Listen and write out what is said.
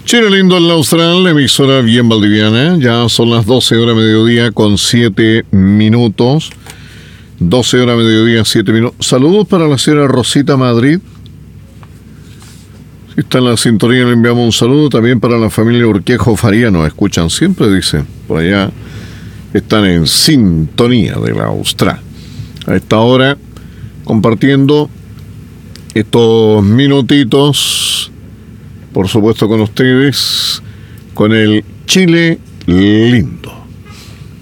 Chile lindo en la Austral, emisora bien valdiviana. Ya son las 12 horas mediodía con 7 minutos. 12 horas mediodía, 7 minutos. Saludos para la señora Rosita Madrid. Si está en la sintonía, le enviamos un saludo. También para la familia Urquejo Faría, nos escuchan siempre, dice. Por allá están en sintonía de la Austral. A esta hora, compartiendo estos minutitos, por supuesto con ustedes, con el Chile lindo.